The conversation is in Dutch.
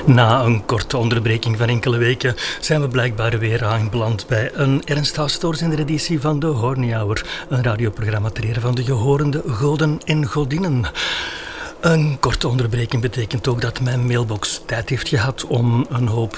Na een korte onderbreking van enkele weken zijn we blijkbaar weer aanbeland bij een Ernst Haas editie van de Horny Hour, een radioprogramma ter ere van de gehorende goden en godinnen. Een korte onderbreking betekent ook dat mijn mailbox tijd heeft gehad om een hoop